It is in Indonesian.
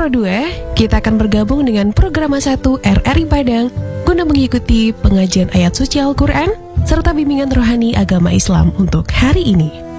Pro 2, kita akan bergabung dengan Programa 1 RRI Padang guna mengikuti pengajian ayat suci Al-Quran serta bimbingan rohani agama Islam untuk hari ini.